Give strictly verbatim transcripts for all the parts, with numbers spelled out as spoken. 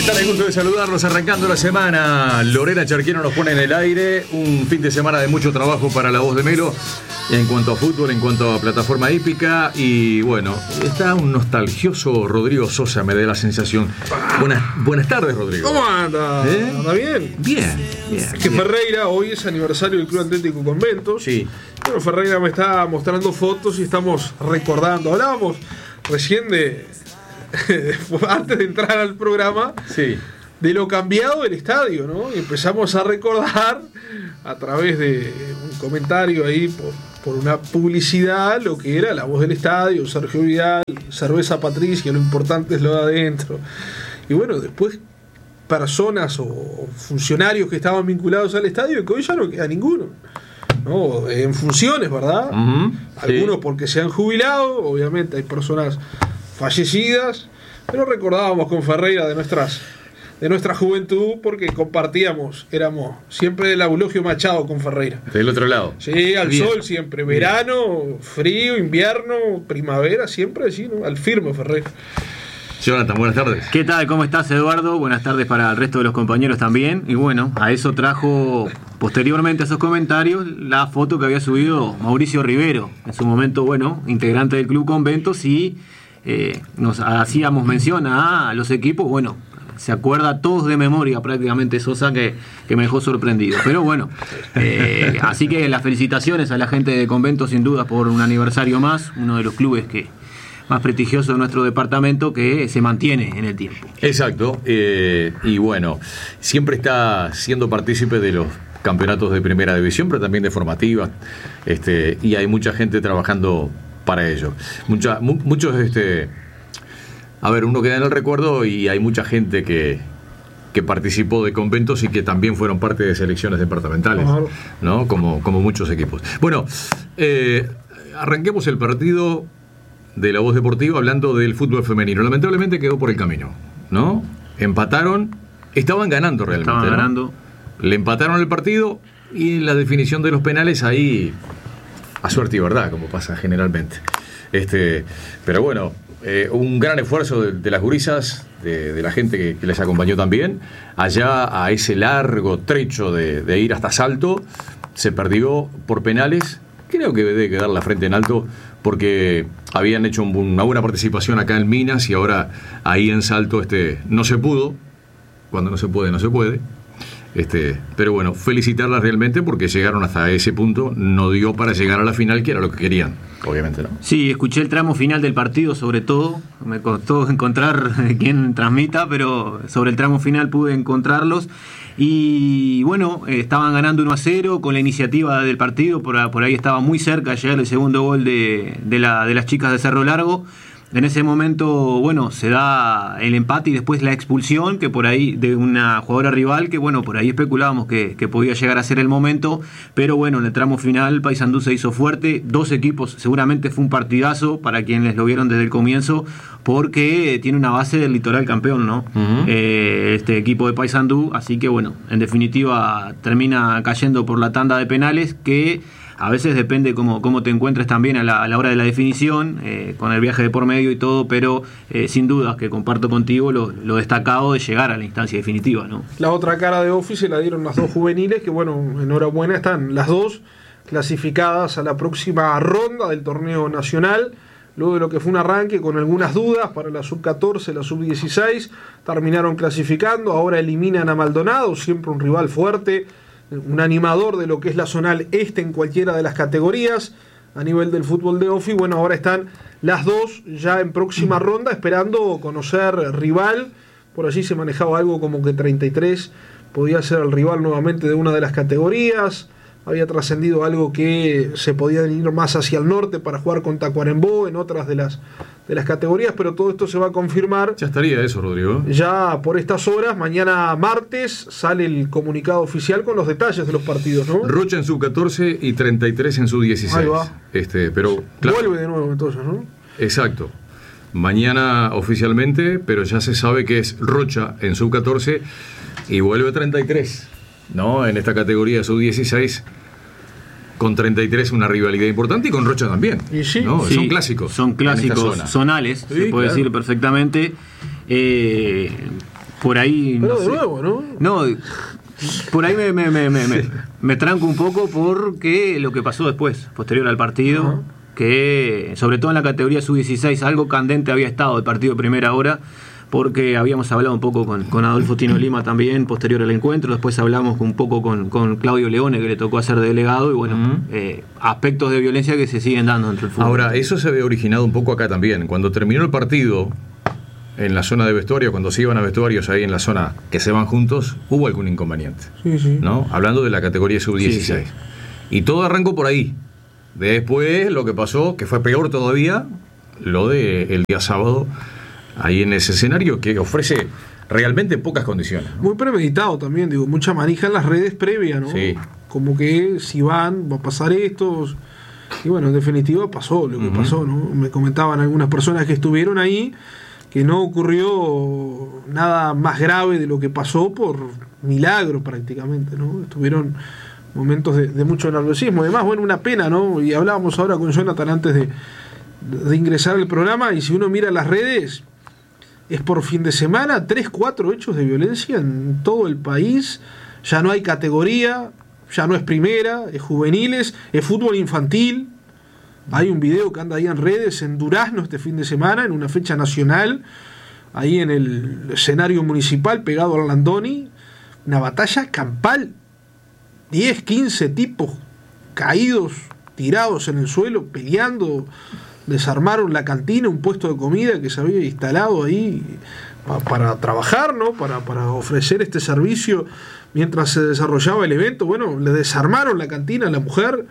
El gusto de saludarlos arrancando la semana. Lorena Charquiano nos pone en el aire un fin de semana de mucho trabajo para La Voz de Melo en cuanto a fútbol, en cuanto a plataforma hípica. Y bueno, está un nostalgioso Rodrigo Sosa, me da la sensación. Buenas, buenas tardes, Rodrigo. ¿Cómo anda? ¿Eh? ¿Anda bien? Bien, bien. Es que bien. Ferreira, hoy es aniversario del Club Atlético Conventos. Sí. Bueno, Ferreira me está mostrando fotos y estamos recordando. Hablábamos recién de... antes de entrar al programa, Sí. de lo cambiado del estadio, ¿no? Y empezamos a recordar a través de un comentario ahí por, por una publicidad lo que era La Voz del Estadio, Sergio Vidal, Cerveza Patricia, lo importante es lo de adentro. Y bueno, después personas o funcionarios que estaban vinculados al estadio, que hoy ya no queda ninguno, ¿no? En funciones, ¿verdad? Uh-huh. Algunos Sí. porque se han jubilado, obviamente hay personas fallecidas, pero recordábamos con Ferreira de nuestras de nuestra juventud porque compartíamos, éramos siempre el Eulogio Machado con Ferreira. Del otro lado. Sí, al Bien. sol siempre, verano, frío, invierno, primavera, siempre así, ¿no? Al firme Ferreira. Jonathan, buenas tardes. ¿Qué tal? ¿Cómo estás, Eduardo? Buenas tardes para el resto de los compañeros también. Y bueno, a eso trajo, posteriormente a esos comentarios, la foto que había subido Mauricio Rivero, en su momento, bueno, integrante del Club Conventos, y eh, nos hacíamos mención a los equipos. Bueno, se acuerda todos de memoria prácticamente Sosa, que, que me dejó sorprendido. Pero bueno, eh, así que las felicitaciones a la gente de Conventos, sin duda, por un aniversario más, uno de los clubes que más prestigioso de nuestro departamento, que se mantiene en el tiempo. Exacto, eh, y bueno, siempre está siendo partícipe de los campeonatos de primera división, pero también de formativa, este, y hay mucha gente trabajando para ello. Mucha, mu- muchos, este, a ver, uno queda en el recuerdo y hay mucha gente que, que participó de Conventos y que también fueron parte de selecciones departamentales, Claro. ¿no? Como, como muchos equipos. Bueno, eh, arranquemos el partido de La Voz Deportiva hablando del fútbol femenino. Lamentablemente quedó por el camino, ¿no? Empataron, estaban ganando realmente. Estaban ¿no? ganando. Le empataron el partido y en la definición de los penales ahí a suerte y verdad, como pasa generalmente. Este, pero bueno, eh, un gran esfuerzo de, de las gurisas, de, de la gente que, que les acompañó también. Allá a ese largo trecho de, de ir hasta Salto, se perdió por penales. Creo que debe quedar la frente en alto porque habían hecho un, una buena participación acá en Minas y ahora ahí en Salto este, no se pudo. Cuando no se puede, no se puede. Este, pero bueno, felicitarlas realmente porque llegaron hasta ese punto, no dio para llegar a la final, que era lo que querían, obviamente, ¿no? Sí, escuché el tramo final del partido, sobre todo. Me costó encontrar quién transmita, pero sobre el tramo final pude encontrarlos. Y bueno, eh, estaban ganando uno a cero con la iniciativa del partido. Por, por ahí estaba muy cerca de llegar el segundo gol de, de, la, de las chicas de Cerro Largo. En ese momento, bueno, se da el empate y después la expulsión, que por ahí de una jugadora rival, que bueno, por ahí especulábamos que, que podía llegar a ser el momento, pero bueno, en el tramo final Paysandú se hizo fuerte, dos equipos, seguramente fue un partidazo para quienes lo vieron desde el comienzo, porque tiene una base del litoral campeón, ¿no? Uh-huh. Eh, este equipo de Paysandú, así que bueno, en definitiva termina cayendo por la tanda de penales, que a veces depende cómo, cómo te encuentres también a la, a la hora de la definición, eh, con el viaje de por medio y todo, pero eh, sin duda que comparto contigo lo, lo destacado de llegar a la instancia definitiva, ¿no? La otra cara de Office se la dieron las dos juveniles, que bueno, enhorabuena, están las dos clasificadas a la próxima ronda del torneo nacional, luego de lo que fue un arranque con algunas dudas para la sub catorce, la sub dieciséis, terminaron clasificando, ahora eliminan a Maldonado, siempre un rival fuerte, un animador de lo que es la zonal este en cualquiera de las categorías a nivel del fútbol de Ofi. Bueno, ahora están las dos ya en próxima ronda esperando conocer rival. Por allí se manejaba algo como que treinta y tres podía ser el rival nuevamente de una de las categorías. Había trascendido algo que se podía ir más hacia el norte para jugar con Tacuarembó en otras de las, de las categorías, pero todo esto se va a confirmar. Ya estaría eso, Rodrigo. Ya por estas horas, mañana martes sale el comunicado oficial con los detalles de los partidos, ¿no? Rocha en sub catorce y treinta y tres en sub dieciséis. Ahí va. Este, pero, claro, vuelve de nuevo entonces, ¿no? Exacto. Mañana oficialmente, pero ya se sabe que es Rocha en sub catorce y vuelve treinta y tres, ¿no? En esta categoría sub dieciséis, con treinta y tres una rivalidad importante y con Rocha también. Y sí, ¿no? Sí, son clásicos. Son clásicos zonales, Sí, se puede claro. decir perfectamente. Eh, por ahí... Pero no de sé. nuevo, ¿no? No, por ahí me, me, me, me, me, me tranco un poco porque lo que pasó después, posterior al partido, uh-huh. que sobre todo en la categoría sub dieciséis, algo candente había estado el partido de primera hora, porque habíamos hablado un poco con, con Adolfo Tino Lima también, posterior al encuentro, después hablamos un poco con, con Claudio Leone, que le tocó hacer delegado, y bueno, uh-huh. eh, aspectos de violencia que se siguen dando entre el fútbol. Ahora, eso se había originado un poco acá también. Cuando terminó el partido, en la zona de vestuario, cuando se iban a vestuarios ahí en la zona que se van juntos, hubo algún inconveniente, sí, sí. ¿no? Hablando de la categoría sub dieciséis. Sí, sí. Y todo arrancó por ahí. Después, lo que pasó, que fue peor todavía, lo del día sábado, ahí en ese escenario que ofrece realmente pocas condiciones, ¿no? Muy premeditado también, digo, mucha manija en las redes previas, ¿no? Sí. Como que si van, va a pasar esto. Y bueno, en definitiva pasó lo que uh-huh. pasó, ¿no? Me comentaban algunas personas que estuvieron ahí que no ocurrió nada más grave de lo que pasó por milagro prácticamente, ¿no? Estuvieron momentos de, de mucho nerviosismo. Además, bueno, una pena, ¿no? Y hablábamos ahora con Jonathan antes de, de ingresar al programa, y si uno mira las redes, es por fin de semana, tres, cuatro hechos de violencia en todo el país. Ya no hay categoría, ya no es primera, es juveniles, es fútbol infantil. Hay un video que anda ahí en redes en Durazno este fin de semana, en una fecha nacional, ahí en el escenario municipal pegado al Landoni, una batalla campal, diez, quince tipos caídos, tirados en el suelo, peleando. Desarmaron la cantina, un puesto de comida que se había instalado ahí para, para trabajar, ¿no? Para, para ofrecer este servicio mientras se desarrollaba el evento. Bueno, le desarmaron la cantina a la mujer.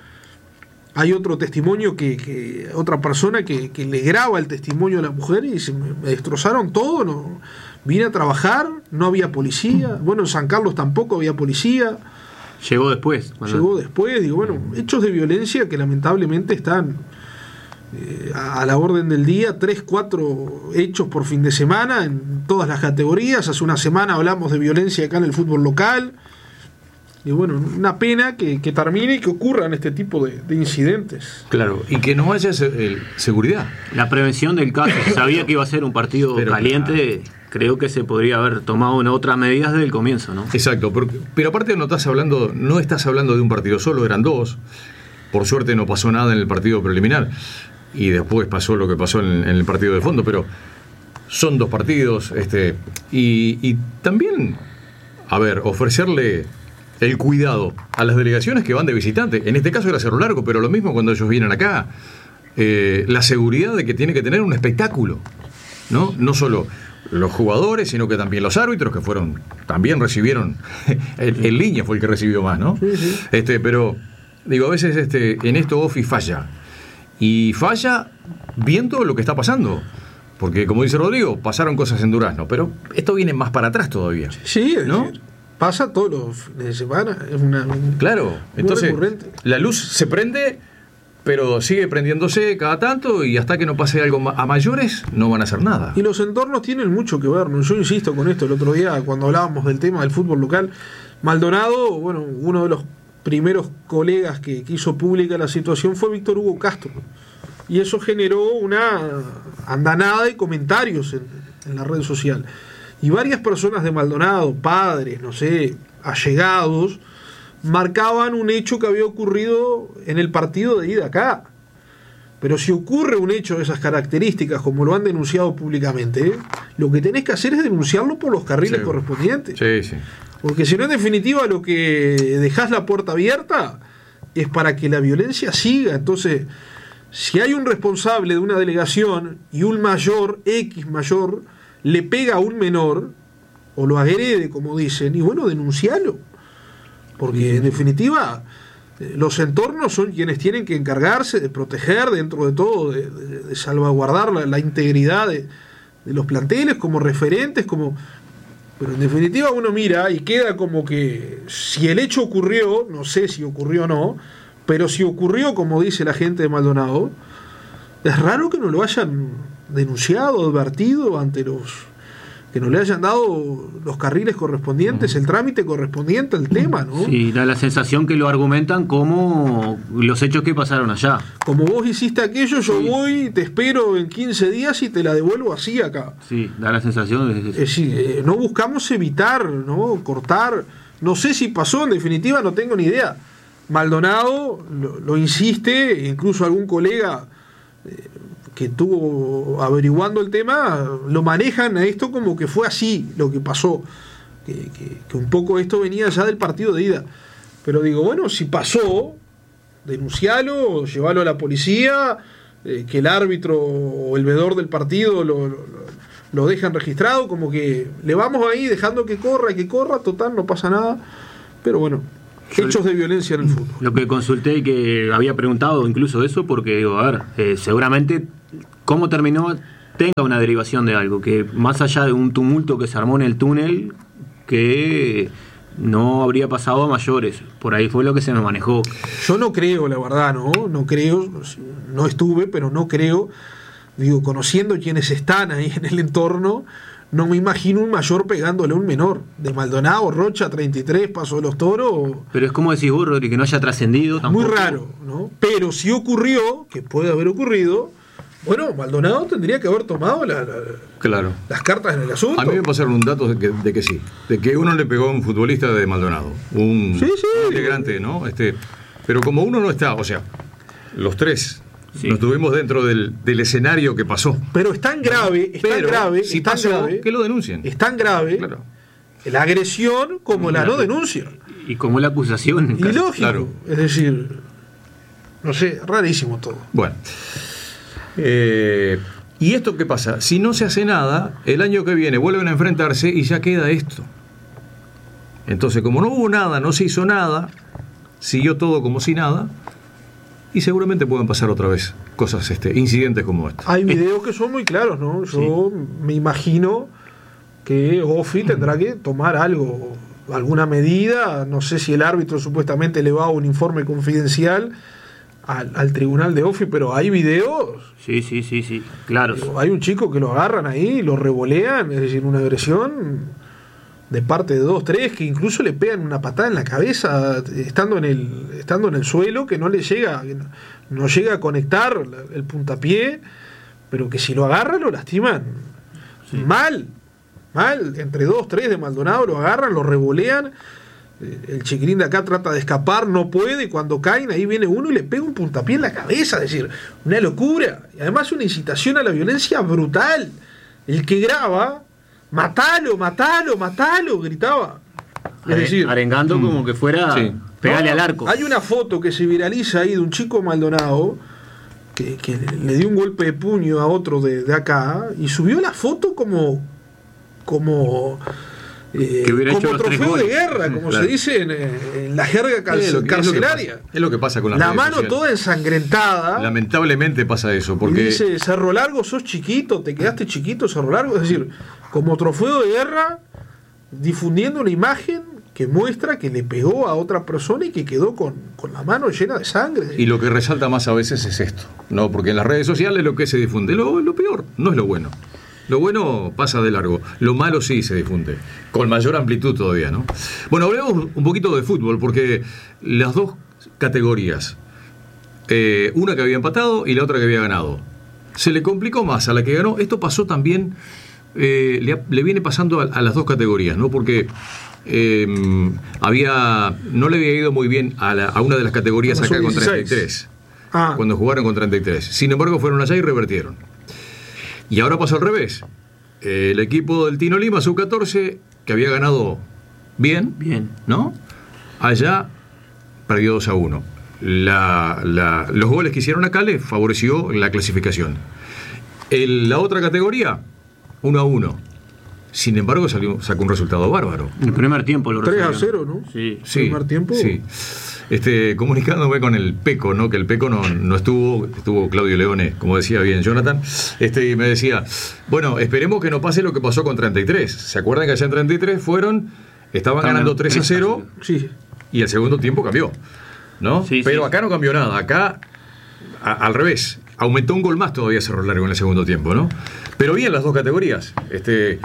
Hay otro testimonio, que, que otra persona que, que le graba el testimonio a la mujer y dice, me, me destrozaron todo, no, vine a trabajar, no había policía. Bueno, en San Carlos tampoco había policía. Llegó después. Bueno. Llegó después, digo, bueno, hechos de violencia que lamentablemente están eh, a, a la orden del día, tres, cuatro hechos por fin de semana en todas las categorías. Hace una semana hablamos de violencia acá en el fútbol local. Y bueno, una pena que, que termine y que ocurran este tipo de, de incidentes. Claro, y que no haya se, eh, seguridad. La prevención del caso. Sabía que iba a ser un partido pero, caliente. Claro. Creo que se podría haber tomado una otras medidas desde el comienzo, ¿no? Exacto, pero, pero aparte no estás hablando, no estás hablando de un partido solo, eran dos. Por suerte no pasó nada en el partido preliminar. Y después pasó lo que pasó en, en el partido de fondo, pero son dos partidos. este Y, y también, a ver, ofrecerle el cuidado a las delegaciones que van de visitante. En este caso era Cerro Largo, pero lo mismo cuando ellos vienen acá. Eh, la seguridad de que tiene que tener un espectáculo, ¿no? No solo los jugadores, sino que también los árbitros, que fueron, también recibieron, en, en línea fue el que recibió más, ¿no? Sí, sí. Este, pero, digo, a veces este, en esto Ofi falla. Y falla viendo lo que está pasando. Porque, como dice Rodrigo, pasaron cosas en Durazno, pero esto viene más para atrás todavía. Sí, es ¿no? decir, pasa todos los fines de semana, es una un, claro, entonces recurrente. La luz se prende, pero sigue prendiéndose cada tanto, y hasta que no pase algo a mayores no van a hacer nada. Y los entornos tienen mucho que ver, ¿no? Yo insisto con esto el otro día cuando hablábamos del tema del fútbol local. Maldonado, bueno, uno de los primeros colegas que, que hizo pública la situación fue Víctor Hugo Castro, y eso generó una andanada de comentarios en, en la red social. Y varias personas de Maldonado, padres, no sé, allegados, marcaban un hecho que había ocurrido en el partido de ida acá. Pero si ocurre un hecho de esas características, como lo han denunciado públicamente, ¿eh? lo que tenés que hacer es denunciarlo por los carriles sí. correspondientes. Sí, sí. Porque si no, en definitiva, lo que dejás la puerta abierta es para que la violencia siga. Entonces, si hay un responsable de una delegación y un mayor, X mayor, le pega a un menor, o lo agrede, como dicen, y bueno, denuncialo. Porque en definitiva, los entornos son quienes tienen que encargarse de proteger, dentro de todo, de, de, de salvaguardar la, la integridad de, de los planteles como referentes, como... Pero en definitiva uno mira y queda como que si el hecho ocurrió, no sé si ocurrió o no, pero si ocurrió, como dice la gente de Maldonado, es raro que no lo hayan denunciado, advertido ante los que no le hayan dado los carriles correspondientes, el trámite correspondiente al tema, ¿no? Sí, da la sensación que lo argumentan como los hechos que pasaron allá. Como vos hiciste aquello, yo Sí. voy, te espero en quince días y te la devuelvo así acá. Sí, da la sensación de Es decir, eh, no buscamos evitar, ¿no? Cortar. No sé si pasó, en definitiva, no tengo ni idea. Maldonado lo, lo insiste, incluso algún colega eh, que estuvo averiguando el tema, lo manejan a esto como que fue así lo que pasó. Que, que, que un poco esto venía ya del partido de ida. Pero digo, bueno, si pasó, denuncialo, llevalo a la policía, eh, que el árbitro o el veedor del partido lo, lo, lo dejan registrado, como que le vamos ahí dejando que corra, que corra, total, no pasa nada. Pero bueno, Yo- hechos de violencia en el fútbol. Lo que consulté y que había preguntado incluso eso, porque digo, a ver, eh, seguramente cómo terminó tenga una derivación de algo, que más allá de un tumulto que se armó en el túnel, que no habría pasado a mayores. Por ahí fue lo que se me manejó. Yo no creo, la verdad, no, no creo, no estuve, pero no creo, digo, conociendo quienes están ahí en el entorno, no me imagino un mayor pegándole a un menor. De Maldonado, Rocha, treinta y tres, Paso de los Toros. Pero es como decís vos, Rodri, que no haya trascendido Muy tampoco. raro, ¿no? Pero si ocurrió, que puede haber ocurrido, bueno, Maldonado tendría que haber tomado la- la- Claro. las cartas en el asunto. A mí me pasaron un dato de que, de que sí, de que uno le pegó a un futbolista de Maldonado, un, Sí, sí. un integrante, ¿no? Este, pero como uno no está, o sea, los tres Sí. nos tuvimos dentro del, del escenario que pasó. Pero es tan grave, es tan Pero grave, si es tan pasó, grave, que lo denuncien. es tan grave Claro. la agresión como la no denuncia. Y como la acusación. Y lógico, claro. es decir, no sé, rarísimo todo. Bueno. Eh, ¿Y esto qué pasa? Si no se hace nada, el año que viene vuelven a enfrentarse y ya queda esto. Entonces, como no hubo nada, no se hizo nada, siguió todo como si nada, y seguramente pueden pasar otra vez cosas, este, incidentes como estos. Hay videos que son muy claros, ¿no? Yo me imagino que Offi tendrá que tomar algo, alguna medida, no sé si el árbitro supuestamente le va a un informe confidencial al, al tribunal de Offi, pero hay videos. Sí, sí, sí, sí, claro. Digo, hay un chico que lo agarran ahí, lo revolean, es decir, una agresión de parte de dos, tres, que incluso le pegan una patada en la cabeza estando en el, estando en el suelo, que no le llega, que no, no llega a conectar el puntapié, pero que si lo agarran lo lastiman. Sí. Mal, mal, entre dos, tres de Maldonado lo agarran, lo revolean. El chiquirín de acá trata de escapar, no puede, y cuando caen ahí viene uno y le pega un puntapié en la cabeza, es decir, una locura, y además una incitación a la violencia brutal. El que graba, matalo, matalo, matalo, gritaba. Es Are- decir, arengando mm, como que fuera sí. pegarle no, al arco. hay una foto que se viraliza ahí de un chico Maldonado que, que le dio un golpe de puño a otro de, de acá y subió la foto como como eh, Que hubiera hecho como los tres trofeo de goles. guerra, Sí, como claro. se dice en, en la jerga cal- Es lo que- es lo que carcelaria. pasa. Es lo que pasa con las La redes mano sociales. toda ensangrentada. Lamentablemente pasa eso, Y porque dice, Cerro Largo, sos chiquito, te quedaste chiquito, Cerro Largo. Es decir, como trofeo de guerra, difundiendo una imagen que muestra que le pegó a otra persona y que quedó con, con la mano llena de sangre. y lo que resalta más a veces es esto, ¿no? Porque en las redes sociales lo que se difunde, lo, lo peor, no es lo bueno. Lo bueno pasa de largo, lo malo sí se difunde, con mayor amplitud todavía, ¿no? Bueno, hablemos un poquito de fútbol, porque las dos categorías, eh, una que había empatado y la otra que había ganado, se le complicó más a la que ganó. Esto pasó también, eh, le, le viene pasando a, a las dos categorías, ¿no? Porque eh, había no le había ido muy bien a, la, a una de las categorías A la acá con sub dieciséis. treinta y tres, Ah, cuando jugaron con treinta y tres. Sin embargo, fueron allá y revertieron. Y ahora pasó al revés. Eh, el equipo del Tino Lima, sub catorce, que había ganado bien, Bien. ¿no? Allá perdió dos a uno. La, la, los goles que hicieron acá le favoreció la clasificación. El, la otra categoría, uno a uno. Sin embargo, salió, sacó un resultado bárbaro. El primer tiempo lo tres a resolvió. cero, ¿no? Sí. Sí, primer tiempo. sí. Este, comunicándome con el Peco, ¿no? Que el Peco no, no estuvo, estuvo Claudio Leone, como decía bien Jonathan, este, y me decía, bueno, esperemos que no pase lo que pasó con treinta y tres. ¿Se acuerdan que allá en treinta y tres fueron, estaban Estaban ganando tres a cero Sí. y el segundo tiempo cambió, ¿no? Sí, Pero sí. acá no cambió nada, acá a- al revés, aumentó un gol más todavía Cerro Largo en el segundo tiempo, ¿no? Pero bien las dos categorías, este,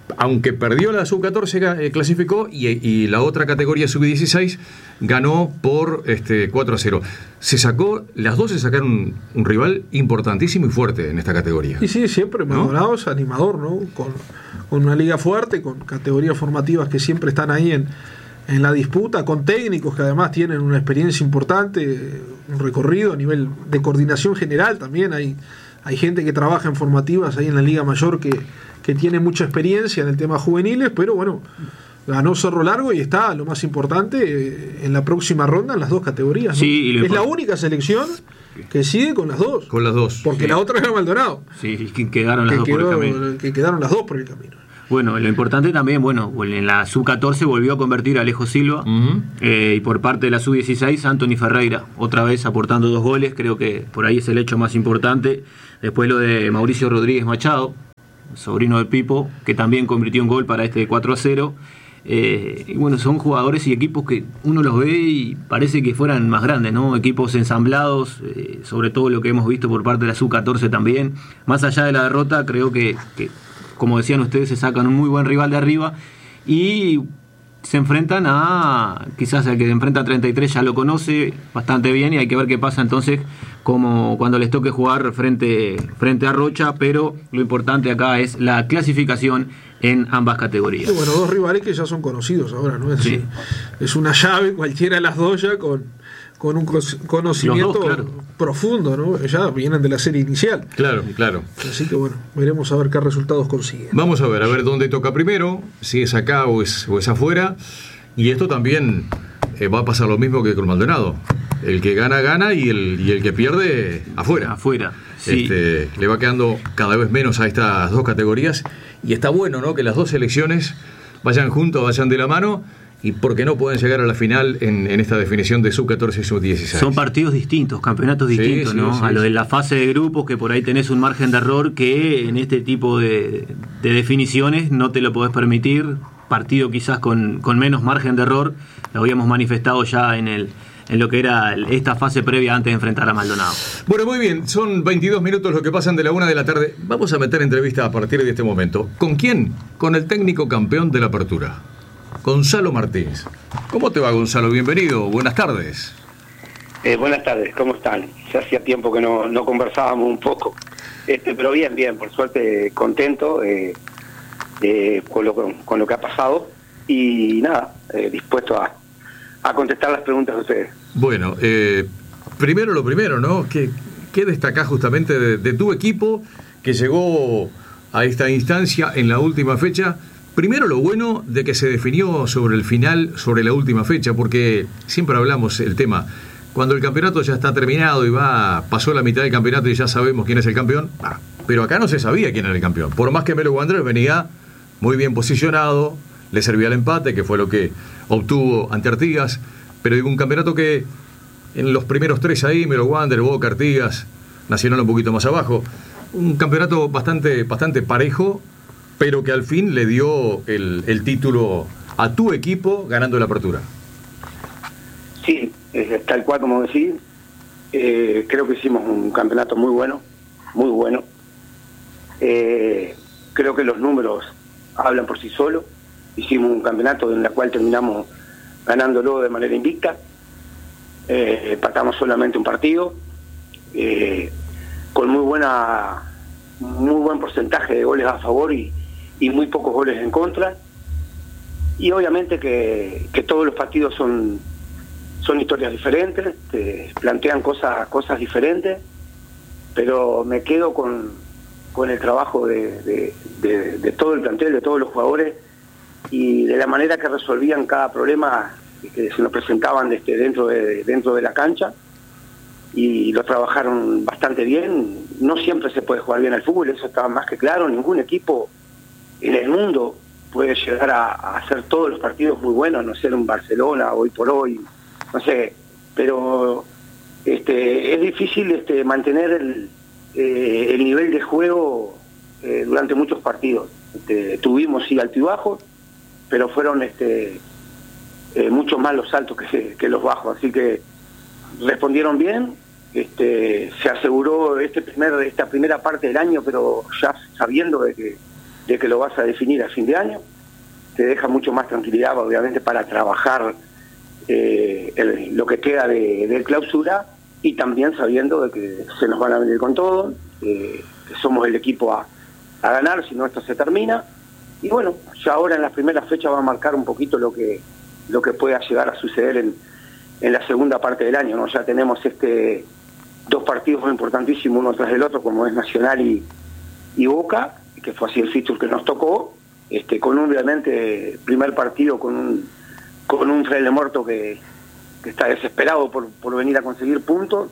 aunque perdió la sub catorce, eh, clasificó y, y la otra categoría sub dieciséis ganó por este, cuatro a cero. Se sacó, las dos se sacaron un, un rival importantísimo y fuerte en esta categoría. Y sí, siempre Maldonado, ¿no?, es animador, ¿no? Con, con una liga fuerte, con categorías formativas que siempre están ahí en, en la disputa, con técnicos que además tienen una experiencia importante, un recorrido a nivel de coordinación general también. Hay, hay gente que trabaja en formativas ahí en la Liga Mayor que, que tiene mucha experiencia en el tema juveniles, pero bueno, ganó Cerro Largo y está, lo más importante, eh, en la próxima ronda en las dos categorías, ¿no? Sí, y es la única selección que sigue con las dos. Con las dos. Porque sí. la otra era Maldonado. Sí, que quedaron las que dos quedó, por el camino. Que quedaron las dos por el camino. Bueno, lo importante también, bueno, en la sub catorce volvió a convertir a Alejo Silva, uh-huh. eh, y por parte de la sub dieciséis, Anthony Ferreira, otra vez aportando dos goles. Creo que por ahí es el hecho más importante. Después lo de Mauricio Rodríguez Machado, sobrino de Pipo, que también convirtió un gol para este cuatro a cero. Eh, y bueno, son jugadores y equipos que uno los ve y parece que fueran más grandes, ¿no? Equipos ensamblados, eh, sobre todo lo que hemos visto por parte de la sub catorce también. Más allá de la derrota, creo que, que, como decían ustedes, se sacan un muy buen rival de arriba y se enfrentan a, quizás el que enfrenta a treinta y tres ya lo conoce bastante bien y hay que ver qué pasa entonces como cuando les toque jugar frente, frente a Rocha, pero lo importante acá es la clasificación en ambas categorías. Sí, bueno, dos rivales que ya son conocidos ahora, ¿no? Es, sí. es una llave, cualquiera de las dos ya con, con un conocimiento dos, claro. profundo, ¿no? Ya vienen de la serie inicial. Claro, claro. Así que bueno, veremos a ver qué resultados consiguen. Vamos a ver, a ver dónde toca primero, si es acá o es, o es afuera. Y esto también eh, va a pasar lo mismo que con Maldonado. El que gana, gana y el, y el que pierde, afuera. Afuera, sí. Este, le va quedando cada vez menos a estas dos categorías. Y está bueno, ¿no?, que las dos selecciones vayan juntos, vayan de la mano. Y porque no pueden llegar a la final en, en esta definición de sub catorce y sub dieciséis. Son partidos distintos, campeonatos distintos, sí, sí, ¿no? Sí, a lo de la fase de grupos, que por ahí tenés un margen de error que en este tipo de, de definiciones no te lo podés permitir. Partido quizás con, con menos margen de error, lo habíamos manifestado ya en el en lo que era esta fase previa antes de enfrentar a Maldonado. Bueno, muy bien, son veintidós minutos los que pasan de la una de la tarde. Vamos a meter entrevista a partir de este momento. ¿Con quién? Con el técnico campeón de la Apertura, Gonzalo Martínez. ¿Cómo te va, Gonzalo? Bienvenido, buenas tardes. Eh, buenas tardes, ¿cómo están? Ya hacía tiempo que no, no conversábamos un poco, este, pero bien, bien, por suerte contento eh, eh, con, lo, con lo que ha pasado y nada, eh, dispuesto a, a contestar las preguntas de ustedes. Bueno, eh, primero lo primero, ¿no? ¿Qué, qué destacás justamente de, de tu equipo que llegó a esta instancia en la última fecha? Primero lo bueno de que se definió sobre el final, sobre la última fecha, porque siempre hablamos el tema, cuando el campeonato ya está terminado y va pasó la mitad del campeonato y ya sabemos quién es el campeón, ah, pero acá no se sabía quién era el campeón, por más que Melo Wanderers venía muy bien posicionado, le servía el empate, que fue lo que obtuvo ante Artigas, pero digo, un campeonato que en los primeros tres ahí, Melo Wanderers, Boca, Artigas, Nacional un poquito más abajo, un campeonato bastante, bastante parejo, pero que al fin le dio el, el título a tu equipo ganando la Apertura. Sí, es tal cual como decís. Eh, creo que hicimos un campeonato muy bueno, muy bueno. Eh, creo que los números hablan por sí solos. Hicimos un campeonato en el cual terminamos ganándolo de manera invicta. Eh, empatamos solamente un partido, eh, con muy buena, muy buen porcentaje de goles a favor y y muy pocos goles en contra, y obviamente que, que todos los partidos son son historias diferentes, te plantean cosas cosas diferentes, pero me quedo con, con el trabajo de, de, de, de todo el plantel, de todos los jugadores, y de la manera que resolvían cada problema que se nos presentaban desde dentro de, dentro de la cancha, y lo trabajaron bastante bien. No siempre se puede jugar bien al fútbol, eso estaba más que claro. Ningún equipo en el mundo puede llegar a, a hacer todos los partidos muy buenos, no ser un Barcelona hoy por hoy, no sé, pero este es difícil este mantener el, eh, el nivel de juego eh, durante muchos partidos. Este, tuvimos sí altibajos, pero fueron este eh, mucho más los altos que, que los bajos, así que respondieron bien. Este, se aseguró este primer esta primera parte del año, pero ya sabiendo de que de que lo vas a definir a fin de año, te deja mucho más tranquilidad, obviamente, para trabajar eh, el, lo que queda de, de clausura, y también sabiendo de que se nos van a venir con todo, eh, que somos el equipo a, a ganar, si no esto se termina. Y bueno, ya ahora en las primeras fechas va a marcar un poquito lo que lo que pueda llegar a suceder en, en la segunda parte del año, ¿no? Ya tenemos este dos partidos muy importantísimos, uno tras del otro, como es Nacional y, y Boca, que fue así el fixture que nos tocó, este con un obviamente primer partido con un con un fraile muerto que, que está desesperado por, por venir a conseguir puntos,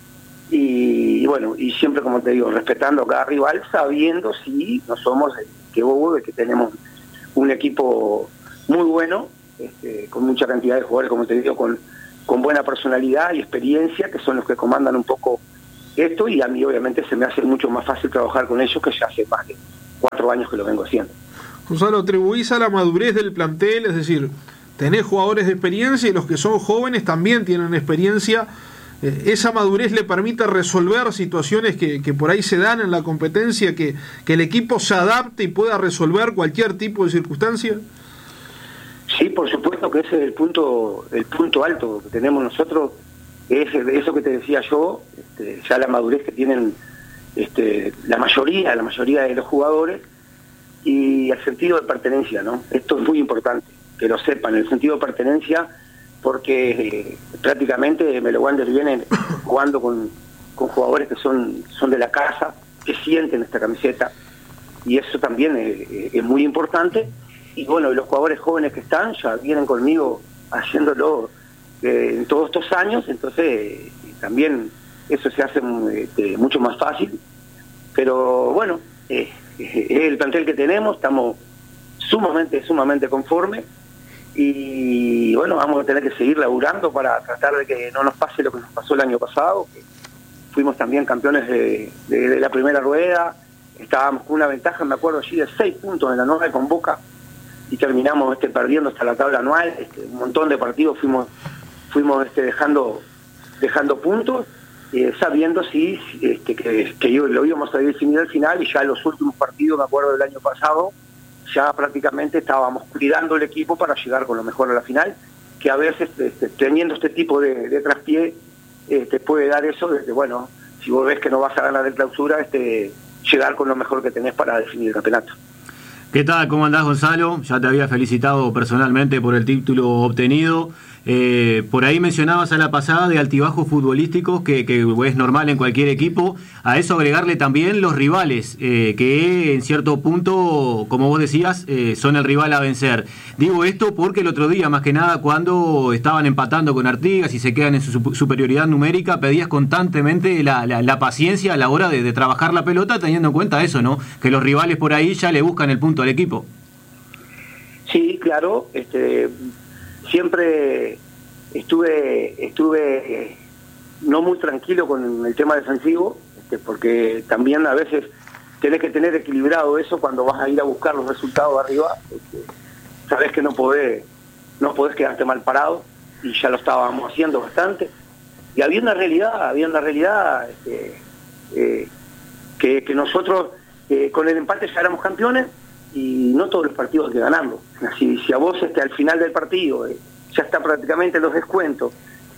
y, y bueno, y siempre, como te digo, respetando a cada rival, sabiendo si no somos el que bobo, de que tenemos un equipo muy bueno, este, con mucha cantidad de jugadores, como te digo, con, con buena personalidad y experiencia, que son los que comandan un poco esto, y a mí obviamente se me hace mucho más fácil trabajar con ellos, que ya hace más de cuatro años que lo vengo haciendo. Gonzalo, atribuís a la madurez del plantel, es decir, tenés jugadores de experiencia y los que son jóvenes también tienen experiencia. Eh, ¿Esa madurez le permite resolver situaciones que, que por ahí se dan en la competencia, que, que el equipo se adapte y pueda resolver cualquier tipo de circunstancia? Sí, por supuesto que ese es el punto el punto alto que tenemos nosotros, es eso que te decía yo, este, ya la madurez que tienen este, la mayoría, la mayoría de los jugadores, y el sentido de pertenencia, ¿no? Esto es muy importante, que lo sepan, el sentido de pertenencia, porque eh, prácticamente Melo Wanderers viene jugando con, con jugadores que son, son de la casa, que sienten esta camiseta, y eso también es, es muy importante. Y bueno, los jugadores jóvenes que están ya vienen conmigo haciéndolo eh, en todos estos años, entonces eh, también eso se hace eh, mucho más fácil. Pero bueno, eh, es el plantel que tenemos, estamos sumamente, sumamente conformes, y bueno, vamos a tener que seguir laburando para tratar de que no nos pase lo que nos pasó el año pasado, que fuimos también campeones de, de, de la primera rueda, estábamos con una ventaja, me acuerdo allí, de seis puntos en la novena con Boca, y terminamos este, perdiendo hasta la tabla anual, este, un montón de partidos fuimos fuimos este, dejando dejando puntos, eh, sabiendo sí, este, que, que lo íbamos a definir al final, y ya en los últimos partidos, me acuerdo del año pasado, ya prácticamente estábamos cuidando el equipo para llegar con lo mejor a la final, que a veces este, teniendo este tipo de, de traspié eh, te puede dar eso, de que bueno, si vos ves que no vas a ganar el clausura, este, llegar con lo mejor que tenés para definir el campeonato. ¿Qué tal? ¿Cómo andás, Gonzalo? Ya te había felicitado personalmente por el título obtenido. Eh, por ahí mencionabas a la pasada de altibajos futbolísticos, que, que es normal en cualquier equipo. A eso agregarle también los rivales, eh, que en cierto punto, como vos decías, eh, son el rival a vencer. Digo esto porque el otro día, más que nada, cuando estaban empatando con Artigas y se quedan en su superioridad numérica, pedías constantemente la, la, la paciencia a la hora de, de trabajar la pelota, teniendo en cuenta eso, ¿no? Que los rivales por ahí ya le buscan el punto al equipo. Sí, claro, este... siempre estuve estuve eh, no muy tranquilo con el tema defensivo, este, porque también a veces tenés que tener equilibrado eso cuando vas a ir a buscar los resultados arriba, este, sabés que no podés no podés quedarte mal parado, y ya lo estábamos haciendo bastante, y había una realidad había una realidad este, eh, que, que nosotros eh, con el empate ya éramos campeones, y no todos los partidos hay que ganarlo. Si, si a vos este, al final del partido eh, ya está prácticamente los descuentos,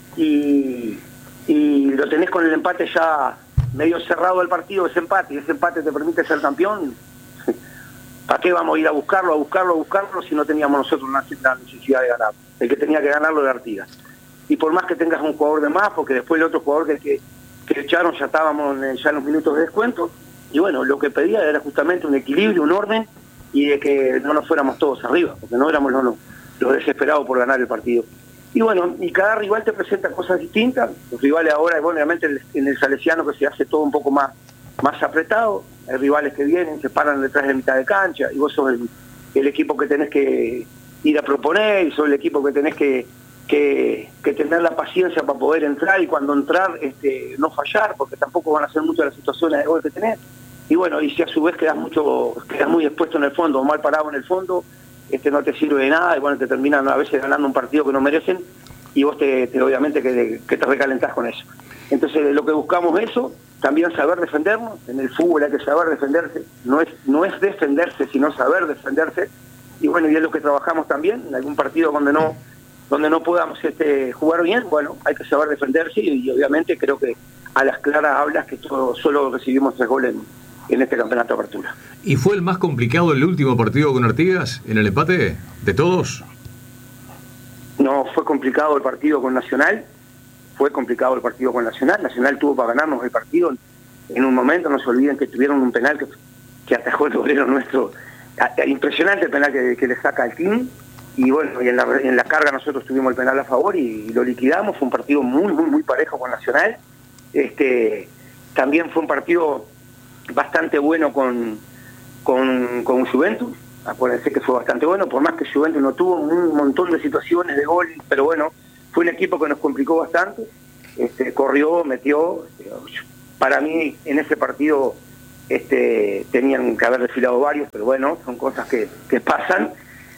y, y lo tenés con el empate ya medio cerrado el partido, ese empate, y ese empate te permite ser campeón, ¿para qué vamos a ir a buscarlo, a buscarlo, a buscarlo si no teníamos nosotros una, una necesidad de ganar? El que tenía que ganarlo era Artigas. Y por más que tengas un jugador de más, porque después el otro jugador que, que, que echaron ya estábamos en, ya en los minutos de descuento, y bueno, lo que pedía era justamente un equilibrio, un orden, y de que no nos fuéramos todos arriba, porque no éramos los, los desesperados por ganar el partido. Y bueno, y cada rival te presenta cosas distintas. Los rivales ahora, bueno, obviamente en el Salesiano, que se hace todo un poco más, más apretado, hay rivales que vienen, se paran detrás de mitad de cancha, y vos sos el, el equipo que tenés que ir a proponer, y sos el equipo que tenés que, que, que tener la paciencia para poder entrar, y cuando entrar este, no fallar, porque tampoco van a ser muchas las situaciones de gol que tenés. Y bueno, y si a su vez quedas mucho, quedas muy expuesto en el fondo, o mal parado en el fondo, este no te sirve de nada, y bueno, te terminan a veces ganando un partido que no merecen, y vos te, te obviamente que, que te recalentás con eso. Entonces lo que buscamos es eso, también saber defendernos. En el fútbol hay que saber defenderse, no es, no es defenderse, sino saber defenderse. Y bueno, y es lo que trabajamos también, en algún partido donde no donde no podamos este, jugar bien, bueno, hay que saber defenderse y, y obviamente creo que a las claras hablas que todo, solo recibimos tres goles en, en este campeonato de apertura. ¿Y fue el más complicado el último partido con Artigas en el empate de todos? No, fue complicado el partido con Nacional, fue complicado el partido con Nacional, Nacional tuvo para ganarnos el partido en un momento, no se olviden que tuvieron un penal que, que atajó el golero nuestro, impresionante el penal que, que le saca al team. Y bueno, y en la, en la carga nosotros tuvimos el penal a favor y, y lo liquidamos. Fue un partido muy, muy, muy parejo con Nacional. Este, también fue un partido bastante bueno con, con, con Juventus. Acuérdense que fue bastante bueno, por más que Juventus no tuvo un montón de situaciones de gol, pero bueno, fue un equipo que nos complicó bastante. Este, corrió, metió. Para mí, en ese partido este, tenían que haber desfilado varios, pero bueno, son cosas que, que pasan.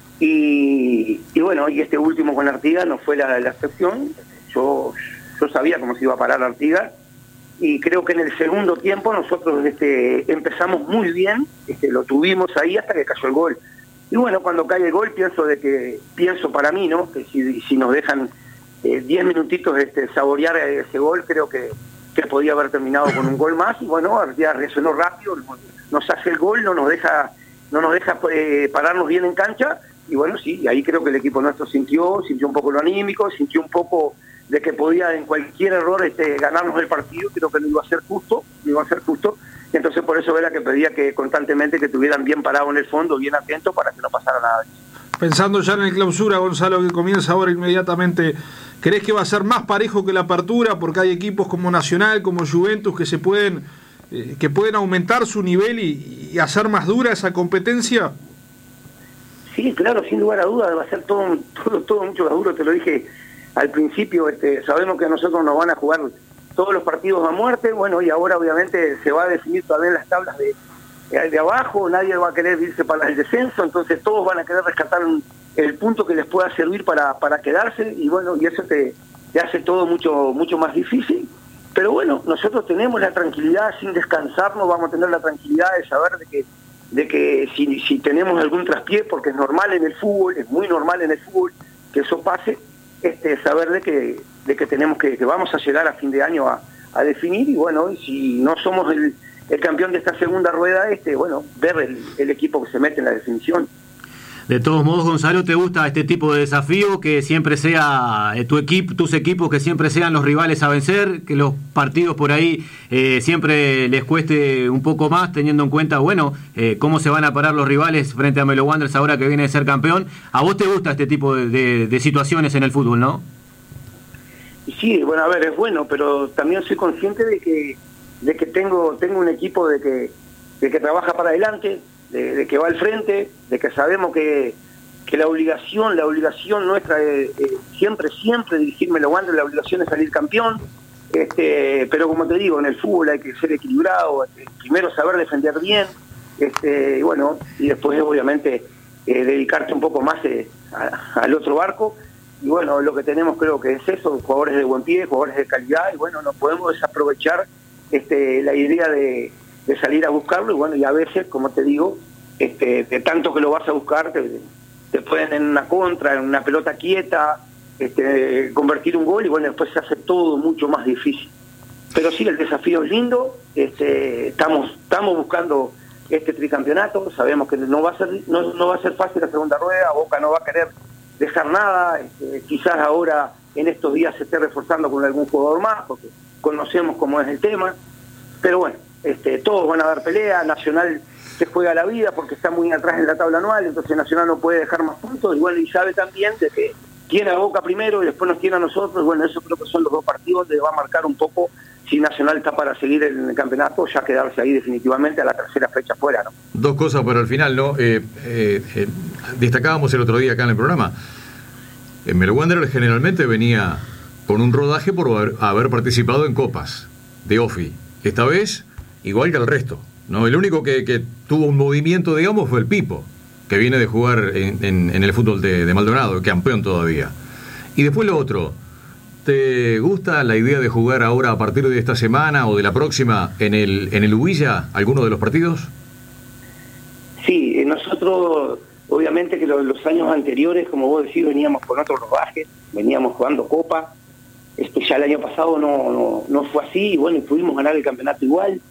Y, y bueno, y este último con Artigas no fue la, la excepción. Yo, yo sabía cómo se iba a parar Artigas y creo que en el segundo tiempo nosotros este, empezamos muy bien, este, lo tuvimos ahí hasta que cayó el gol. Y bueno, cuando cae el gol pienso de que pienso para mí, ¿no? Que si, si nos dejan eh, diez minutitos este, saborear ese gol, creo que, que podía haber terminado con un gol más. Y bueno, Artigas reaccionó rápido, nos hace el gol, no nos deja, no nos deja eh, pararnos bien en cancha. Y bueno, sí, ahí creo que el equipo nuestro sintió, sintió un poco lo anímico, sintió un poco de que podía en cualquier error este, ganarnos el partido, creo que no iba a ser justo, no iba a ser justo, y entonces por eso era que pedía que constantemente que estuvieran bien parados en el fondo, bien atentos para que no pasara nada. Pensando ya en el clausura, Gonzalo, que comienza ahora inmediatamente, ¿crees que va a ser más parejo que la apertura? Porque hay equipos como Nacional, como Juventus, que se pueden, eh, que pueden aumentar su nivel y, y hacer más dura esa competencia. Sí, claro, sin lugar a dudas, va a ser todo, todo, todo mucho más duro, te lo dije al principio, este, sabemos que a nosotros nos van a jugar todos los partidos a muerte, bueno, y ahora obviamente se va a definir todavía las tablas de, de abajo, nadie va a querer irse para el descenso, entonces todos van a querer rescatar un, el punto que les pueda servir para, para quedarse, y bueno, y eso te, te hace todo mucho, mucho más difícil, pero bueno, nosotros tenemos la tranquilidad, sin descansarnos, vamos a tener la tranquilidad de saber de que de que si, si tenemos algún traspié, porque es normal en el fútbol, es muy normal en el fútbol que eso pase, este saber de que de que tenemos que, que vamos a llegar a fin de año a, a definir, y bueno, y si no somos el, el campeón de esta segunda rueda, este bueno, ver el, el equipo que se mete en la definición. De todos modos, Gonzalo, ¿te gusta este tipo de desafío? Que siempre sea tu equipo, tus equipos, que siempre sean los rivales a vencer, que los partidos por ahí eh, siempre les cueste un poco más, teniendo en cuenta, bueno, eh, cómo se van a parar los rivales frente a Melo Wanderers ahora que viene de ser campeón. ¿A vos te gusta este tipo de, de, de situaciones en el fútbol, no? Sí, bueno, a ver, es bueno, pero también soy consciente de que de que tengo tengo un equipo de que de que trabaja para adelante, De, de que va al frente, de que sabemos que, que la obligación, la obligación nuestra es eh, siempre, siempre dirigirme lo Wanderers, la obligación es salir campeón, este, pero como te digo, en el fútbol hay que ser equilibrado, este, primero saber defender bien, este, y bueno, y después obviamente eh, dedicarte un poco más eh, a, al otro barco, y bueno, lo que tenemos creo que es eso, jugadores de buen pie, jugadores de calidad, y bueno, no podemos desaprovechar este, la idea de de salir a buscarlo, y bueno, y a veces, como te digo, este, de tanto que lo vas a buscar, te, te pueden en una contra, en una pelota quieta, este, convertir un gol, y bueno, después se hace todo mucho más difícil. Pero sí, el desafío es lindo, este, estamos, estamos buscando este tricampeonato, sabemos que no va a ser, no, no va a ser fácil la segunda rueda, Boca no va a querer dejar nada, este, quizás ahora en estos días se esté reforzando con algún jugador más, porque conocemos cómo es el tema, pero bueno, Este, todos van a dar pelea, Nacional se juega la vida porque está muy atrás en la tabla anual, entonces Nacional no puede dejar más puntos, y bueno, y sabe también de que tiene a Boca primero y después nos tiene a nosotros, y bueno, eso creo que son los dos partidos donde va a marcar un poco si Nacional está para seguir en el campeonato, ya quedarse ahí definitivamente a la tercera fecha fuera, ¿no? Dos cosas para el final, ¿no? Eh, eh, eh, destacábamos el otro día acá en el programa, en Melo Wanderers generalmente venía con un rodaje por haber, haber participado en copas de Ofi, esta vez igual que el resto, ¿no? El único que, que tuvo un movimiento, digamos, fue el Pipo, que viene de jugar en, en, en el fútbol de, de Maldonado, campeón todavía. Y después lo otro, ¿te gusta la idea de jugar ahora a partir de esta semana o de la próxima en el, en el Ubilla alguno de los partidos? Sí, nosotros, obviamente que los, los años anteriores, como vos decís, veníamos con otro rodaje, veníamos jugando Copa. Este, ya el año pasado no, no, no fue así, y bueno, y pudimos ganar el campeonato igual.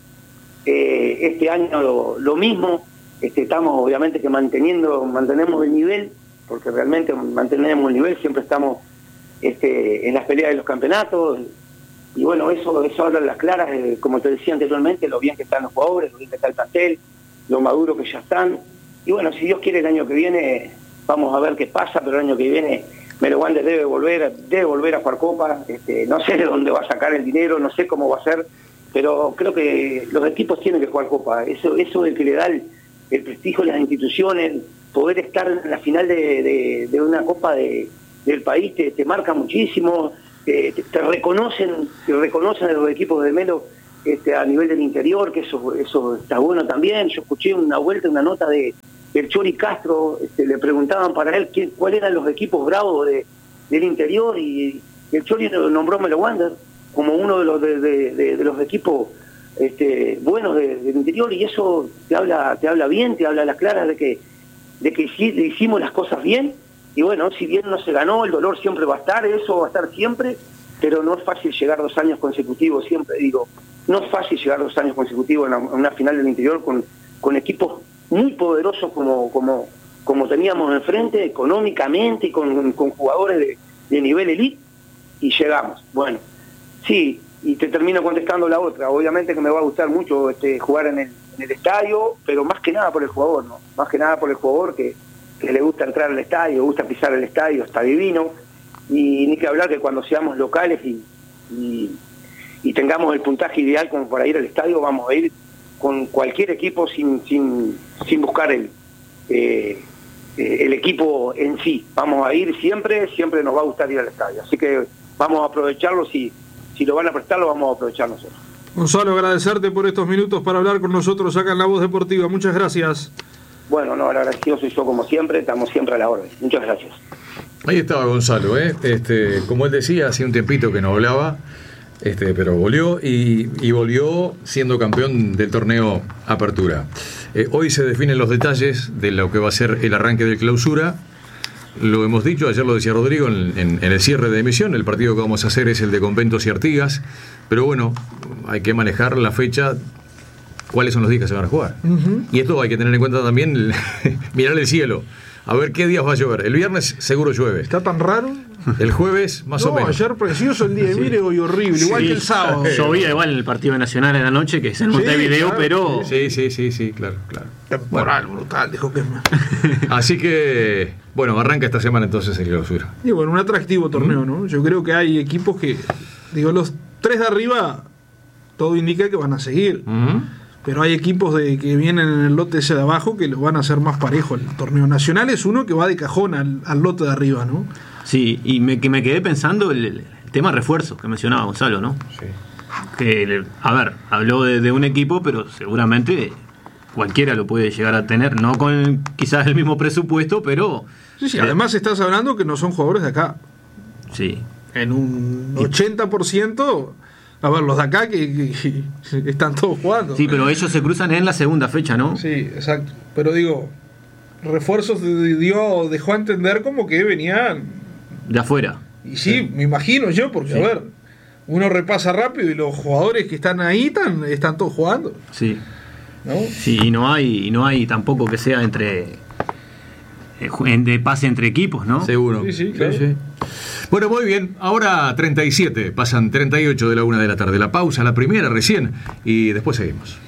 Eh, este año lo, lo mismo, este, estamos obviamente que manteniendo, mantenemos el nivel, porque realmente mantenemos el nivel, siempre estamos este, en las peleas de los campeonatos, y bueno, eso, eso habla de las claras, eh, como te decía anteriormente, lo bien que están los jugadores, lo bien que está el plantel, lo maduro que ya están, y bueno, si Dios quiere el año que viene, vamos a ver qué pasa, pero el año que viene Melo Wander debe volver, debe volver a jugar Copa, este, no sé de dónde va a sacar el dinero, no sé cómo va a ser, pero creo que los equipos tienen que jugar Copa, eso, eso es el que le da el, el prestigio a las instituciones, poder estar en la final de, de, de una Copa de, del país te, te marca muchísimo, te, te reconocen, te reconocen a los equipos de Melo este, a nivel del interior, que eso, eso está bueno también. Yo escuché una vuelta, una nota de del Chori Castro, este, le preguntaban para él qué, cuáles eran los equipos bravos de, del interior, y, y el Chori nombró Melo Wander como uno de los de, de, de, de los equipos este, buenos de, del interior, y eso te habla, te habla bien, te habla a las claras de que de que hicimos las cosas bien, y bueno, si bien no se ganó, el dolor siempre va a estar, eso va a estar siempre, pero no es fácil llegar dos años consecutivos, siempre digo, no es fácil llegar dos años consecutivos en una, en una final del interior con, con equipos muy poderosos como, como, como teníamos enfrente, económicamente, y con, con jugadores de, de nivel elite, y llegamos. Bueno, sí, y te termino contestando la otra, obviamente que me va a gustar mucho este, jugar en el, en el estadio, pero más que nada por el jugador, ¿no? Más que nada por el jugador que, que le gusta entrar al estadio, le gusta pisar el estadio, está divino, y ni que hablar que cuando seamos locales y, y, y tengamos el puntaje ideal como para ir al estadio, vamos a ir con cualquier equipo sin sin, sin buscar el, eh, el equipo en sí, vamos a ir siempre, siempre nos va a gustar ir al estadio, así que vamos a aprovecharlo, si, si lo van a prestar lo vamos a aprovechar nosotros. Gonzalo, agradecerte por estos minutos para hablar con nosotros acá en La Voz Deportiva. Muchas gracias. Bueno, no, el agradecido soy yo como siempre, estamos siempre a la orden. Muchas gracias. Ahí estaba Gonzalo, ¿eh? Este, como él decía, hacía un tiempito que no hablaba, este, pero volvió y, y volvió siendo campeón del torneo Apertura. Eh, hoy se definen los detalles de lo que va a ser el arranque del Clausura. Lo hemos dicho, ayer lo decía Rodrigo en, en, en el cierre de emisión, el partido que vamos a hacer es el de Conventos y Artigas, pero bueno, hay que manejar la fecha, cuáles son los días que se van a jugar. Uh-huh. Y esto hay que tener en cuenta también, el, mirar el cielo, a ver qué días va a llover. El viernes seguro llueve. ¿Está tan raro? El jueves más no, o menos. Ayer precioso el día de mire, hoy horrible, igual sí, que el sábado. Llovía igual en el partido de Nacional en la noche, que es en Montevideo, sí, claro, pero... Sí, sí, sí, sí, claro, claro. Temporal, bueno. Brutal, dijo que es más. Así que, bueno, arranca esta semana entonces el Clausura. Y bueno, un atractivo torneo, ¿no? Yo creo que hay equipos que, digo, los tres de arriba, todo indica que van a seguir. Uh-huh. Pero hay equipos de que vienen en el lote ese de abajo que lo van a hacer más parejo. El torneo nacional es uno que va de cajón al, al lote de arriba, ¿no? Sí, y me, que me quedé pensando el, el tema refuerzos que mencionaba Gonzalo, ¿no? Sí. Que, a ver, habló de, de un equipo, pero seguramente cualquiera lo puede llegar a tener, no con quizás el mismo presupuesto, pero... Sí, sí, además estás hablando que no son jugadores de acá. Sí. En un ochenta por ciento... A ver, los de acá que, que, que están todos jugando. Sí, pero ellos se cruzan en la segunda fecha, ¿no? Sí, exacto. Pero digo, refuerzos dio, dejó a entender como que venían... De afuera. Y sí, sí. Me imagino yo, porque sí. A ver, uno repasa rápido y los jugadores que están ahí están, están todos jugando. Sí. ¿No? Sí, y no hay, y no hay tampoco que sea entre... de pase entre equipos, ¿no? Seguro. Sí, sí, claro. Sí, sí. Bueno, muy bien. Ahora treinta y siete, pasan treinta y ocho de la una de la tarde. La pausa, la primera recién, y después seguimos.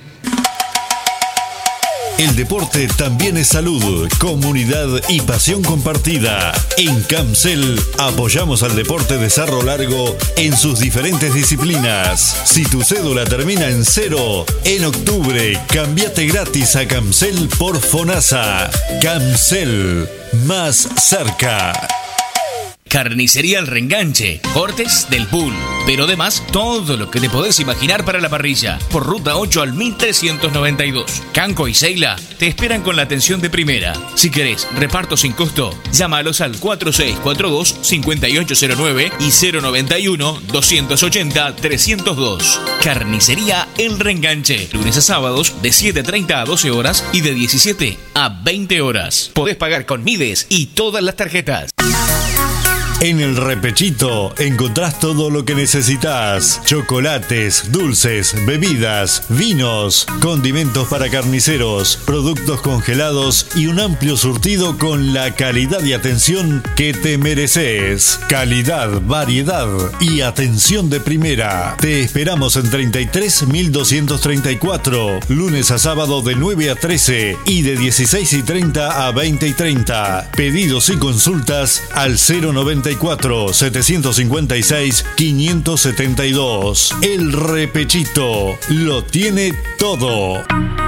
El deporte también es salud, comunidad y pasión compartida. En Camcel apoyamos al deporte de Cerro Largo en sus diferentes disciplinas. Si tu cédula termina en cero, en octubre cambiate gratis a Camcel por FONASA. Camcel, más cerca. Carnicería El Reenganche, cortes del pool, pero además todo lo que te podés imaginar para la parrilla. Por Ruta ocho al mil trescientos noventa y dos. Canco y Seila te esperan con la atención de primera. Si querés reparto sin costo, llámalos al cuatro seis cuatro dos, cinco ocho cero nueve y cero noventa y uno, doscientos ochenta, trescientos dos. Carnicería El Reenganche, lunes a sábados de siete treinta a doce horas y de diecisiete a veinte horas. Podés pagar con Mides y todas las tarjetas. En el Repechito encontrás todo lo que necesitas: chocolates, dulces, bebidas, vinos, condimentos para carniceros, productos congelados y un amplio surtido con la calidad y atención que te mereces. Calidad, variedad y atención de primera. Te esperamos en treinta y tres mil doscientos treinta y cuatro, lunes a sábado de nueve a trece y de dieciséis y treinta a veinte y treinta. Pedidos y consultas al cero noventa y cuatro, setecientos cincuenta y seis, quinientos setenta y dos. El Repechito lo tiene todo.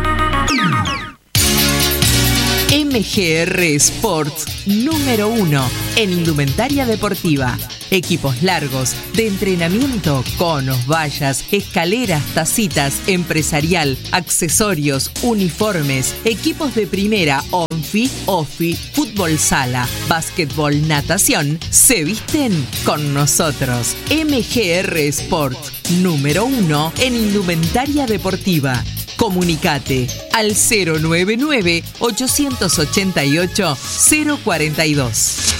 M G R Sport, número uno en indumentaria deportiva. Equipos largos, de entrenamiento, conos, vallas, escaleras, tacitas, empresarial, accesorios, uniformes, equipos de primera, onfi, ofi, fútbol sala, básquetbol, natación, se visten con nosotros. M G R Sport, número uno en indumentaria deportiva. Comunicate al cero noventa y nueve, ochocientos ochenta y ocho, cero cuarenta y dos.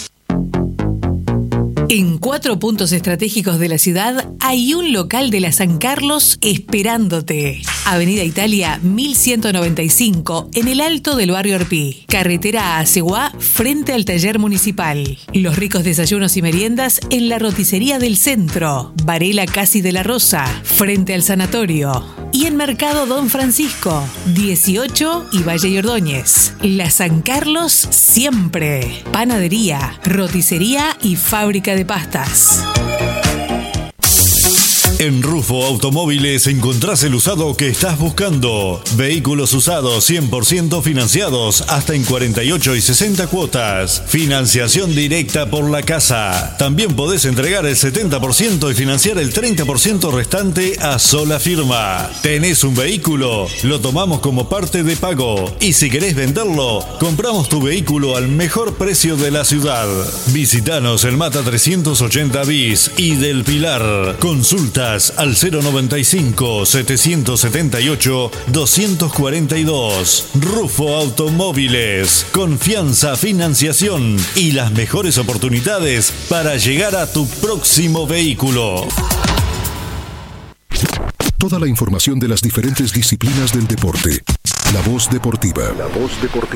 En cuatro puntos estratégicos de la ciudad hay un local de la San Carlos esperándote. Avenida Italia mil ciento noventa y cinco, en el alto del barrio Orpí. Carretera a Aceguá, frente al taller municipal. Los ricos desayunos y meriendas en la roticería del centro. Varela Casi de la Rosa, frente al sanatorio. Y en Mercado Don Francisco, dieciocho y Valle y Ordóñez. La San Carlos siempre. Panadería, roticería y fábrica de pastas. En Rufo Automóviles encontrás el usado que estás buscando. Vehículos usados cien por ciento financiados hasta en cuarenta y ocho y sesenta cuotas. Financiación directa por la casa. También podés entregar el setenta por ciento y financiar el treinta por ciento restante a sola firma. ¿Tenés un vehículo? Lo tomamos como parte de pago. Y si querés venderlo, compramos tu vehículo al mejor precio de la ciudad. Visitanos en Mata trescientos ochenta bis y del Pilar. Consulta al cero noventa y cinco, setecientos setenta y ocho, doscientos cuarenta y dos. Rufo Automóviles. Confianza, financiación y las mejores oportunidades para llegar a tu próximo vehículo. Toda la información de las diferentes disciplinas del deporte. La Voz Deportiva. La Voz Deportiva.